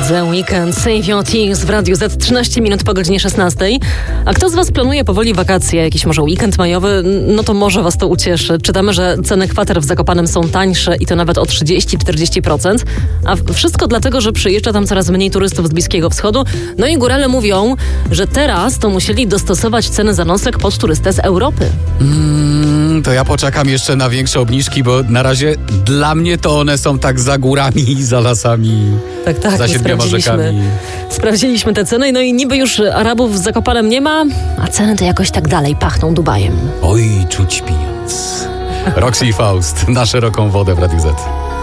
The Weekend, Save Your Tears w Radiu Z, 13 minut po godzinie 16. A kto z Was planuje powoli wakacje, jakiś może weekend majowy? No to może Was to ucieszy. Czytamy, że ceny kwater w Zakopanem są tańsze i to nawet o 30-40%. A wszystko dlatego, że przyjeżdża tam coraz mniej turystów z Bliskiego Wschodu. No i górale mówią, że teraz to musieli dostosować ceny za nocleg pod turystę z Europy. To ja poczekam jeszcze na większe obniżki, bo na razie dla mnie to one są tak za górami, za lasami, Tak, za 7 rzekami. Sprawdziliśmy te ceny, no i niby już Arabów z Zakopanem nie ma, a ceny to jakoś tak dalej pachną Dubajem. Oj, czuć pieniądz. Roxy i Faust na szeroką wodę w Radiu Z.